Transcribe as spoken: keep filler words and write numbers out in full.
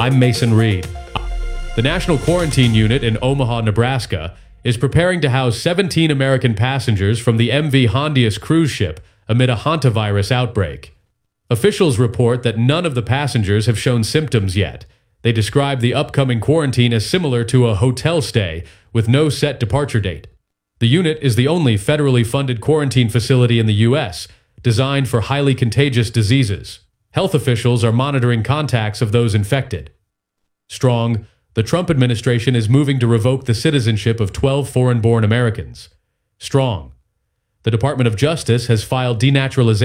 I'm Mason Reed. The National Quarantine Unit in Omaha, Nebraska, is preparing to house seventeen American passengers from the M V Hondius cruise ship amid a hantavirus outbreak. Officials report that none of the passengers have shown symptoms yet. They describe the upcoming quarantine as similar to a hotel stay with no set departure date. The unit is the only federally funded quarantine facility in the U S designed for highly contagious diseases. Health officials are monitoring contacts of those infected. Strong, the Trump administration is moving to revoke the citizenship of twelve foreign-born Americans. Strong, the Department of Justice has filed denaturalization